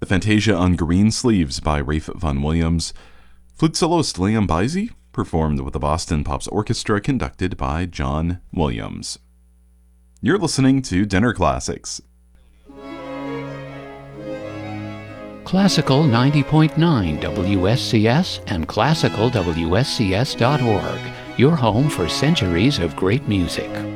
The Fantasia on Green Sleeves by Ralph Vaughan Williams. Flute soloist Liam Baisey performed with the Boston Pops Orchestra conducted by John Williams. You're listening to Dinner Classics. Classical 90.9 WSCS and classicalwscs.org, your home for centuries of great music.